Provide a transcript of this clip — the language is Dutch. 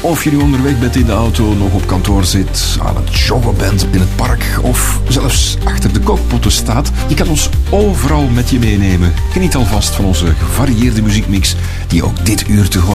Of je nu onderweg bent in de auto, nog op kantoor zit, aan het joggen bent in het park of zelfs achter de kookpotten staat, je kan ons overal met je meenemen. Geniet alvast van onze gevarieerde muziekmix die ook dit uur te horen